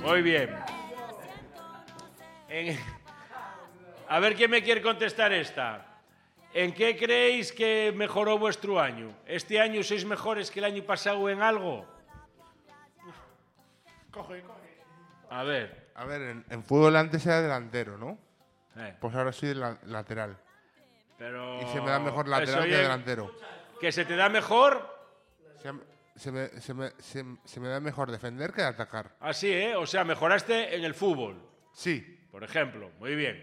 Muy bien. A ver quién me quiere contestar esta. ¿En qué creéis que mejoró vuestro año? ¿Este año sois mejores que el año pasado en algo? Coge. A ver. A ver, en fútbol antes era delantero, ¿no? Pues ahora soy lateral. Pero... Y se me da mejor lateral que delantero. ¿Que se te da mejor? Se me da mejor defender que atacar. Ah, sí, ¿eh? O sea, mejoraste en el fútbol. Sí. Por ejemplo, muy bien.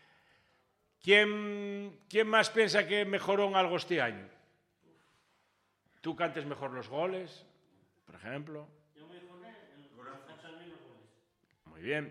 ¿Quién más piensa que mejoró en algo este año? ¿Tú cantes mejor los goles, por ejemplo? Yo mejoré en los goles. Muy bien.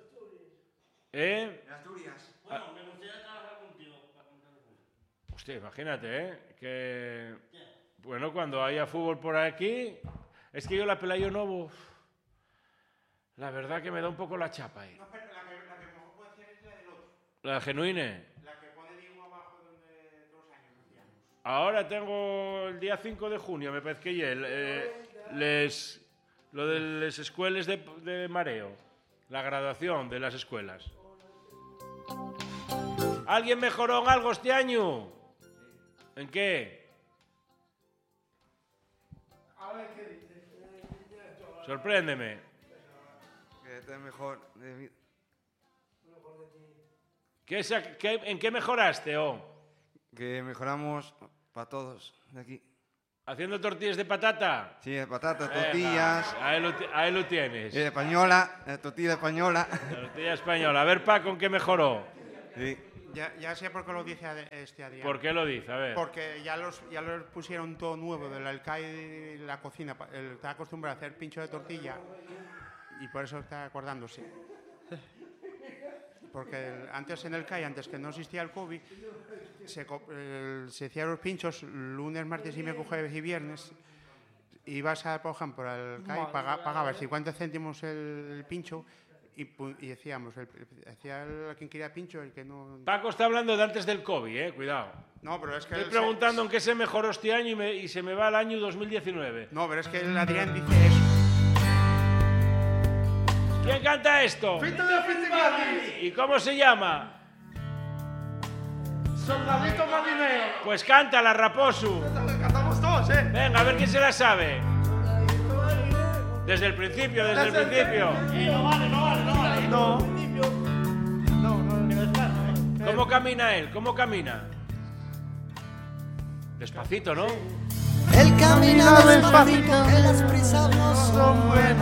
En Asturias. Bueno, me gustaría trabajar contigo para contar el fútbol. Hostia, imagínate, que... Bueno, cuando haya fútbol por aquí... Es que yo la Pelayo Novo... La verdad que me da un poco la chapa ahí. No, pero la que mejor puede hacer es la del otro. ¿La genuine? La que pone Diego abajo donde todos los años hacíamos. Ahora tengo el día 5 de junio, me parece que lo de las escuelas de mareo. La graduación de las escuelas. ¿Alguien mejoró en algo este año? ¿En qué? A ver qué dice. Sorpréndeme. Que esté mejor. ¿En qué mejoraste, Que mejoramos para todos de aquí. ¿Haciendo tortillas de patata? Sí, de patatas, tortillas. Ahí lo tienes. Española, tortilla española. Tortilla española. A ver, Paco, ¿en qué mejoró? Sí. Ya sé por qué lo dice este Adrián. ¿Por qué lo dice? A ver. Porque ya los pusieron todo nuevo del alcaide de la cocina. Él está acostumbrado a hacer pincho de tortilla y por eso está acordándose. Porque antes en el CAI, antes que no existía el COVID, se hacían los pinchos lunes, martes y miércoles, jueves y viernes. Ibas a, por ejemplo, al CAI, pagabas 50 céntimos el pincho y decíamos, hacía quien quería pincho, el que no... Paco está hablando de antes del COVID, cuidado. No, pero es que... Estoy preguntando en qué se mejoró este año y se me va al año 2019. No, pero es que el Adrián dice eso. ¿Quién canta esto? ¡Fito de Fitzgerald! ¿Y cómo se llama? ¡Soldadito marinero! Pues cántala, Raposu. Cantamos todos, ¿eh? Venga, a ver quién se la sabe. Desde el principio, desde el principio. No vale. No. ¿Cómo camina él? ¿Cómo camina? Despacito, ¿no? El camino despacito, que las prisas no son buenas.